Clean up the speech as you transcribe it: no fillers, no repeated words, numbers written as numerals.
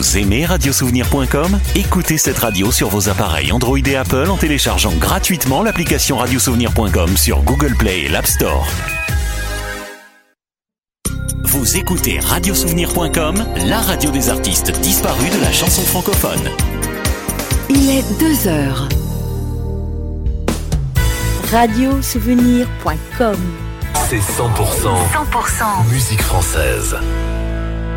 Vous aimez radiosouvenir.com ? Écoutez cette radio sur vos appareils Android et Apple en téléchargeant gratuitement l'application radiosouvenir.com sur Google Play et l'App Store. Vous écoutez radiosouvenir.com, la radio des artistes disparus de la chanson francophone. Il est 2h. Radiosouvenir.com. C'est 100% musique française.